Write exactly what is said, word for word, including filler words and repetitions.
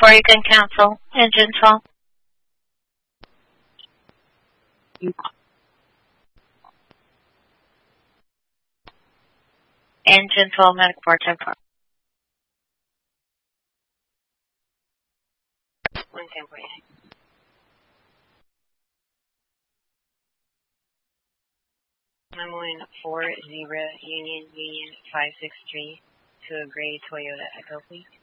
Or you can cancel. Engine twelve. Engine twelve, medic four ten four. one ten four. I'm going four zero Union Union five six three to a gray Toyota Echo, please.